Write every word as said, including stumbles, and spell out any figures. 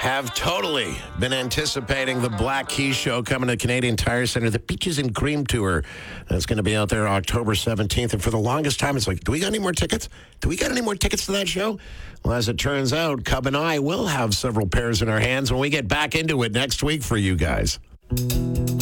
have totally been anticipating the Black Keys show coming to Canadian Tire Center, the Peaches and Cream Tour. That's going to be out there October seventeenth. And for the longest time, it's like, do we got any more tickets? Do we got any more tickets to that show? Well, as it turns out, Cub and I will have several pairs in our hands when we get back into it next week for you guys.